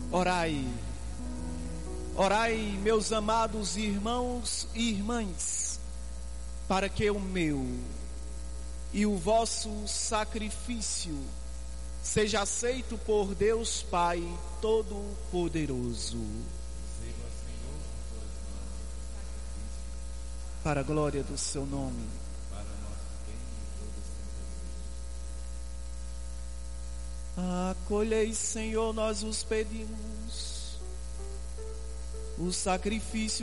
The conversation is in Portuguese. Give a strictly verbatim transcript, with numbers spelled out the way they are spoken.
Orai, orai, meus amados irmãos e irmãs, para que o meu e o vosso sacrifício seja aceito por Deus Pai Todo-Poderoso. Para a glória do seu nome. Acolhei, Senhor, nós os pedimos, o sacrifício